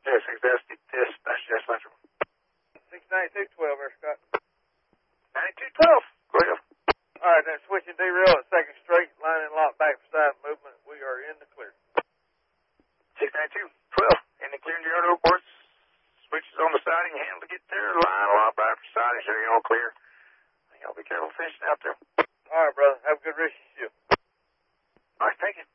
Yeah, 6 dispatch, yes, Central. 692-12 there, Scott. 9212. Go ahead. All right, then switching derail at 2nd Street, line and lock back for side movement. We are in the clear. 69212. In the clear in the yard reports. Switches on the siding, handle to get there. Line lock back for siding. Sure you're all clear. Y'all be careful finishing out there. All right, brother. Have a good rest of your shift. All right, thank you.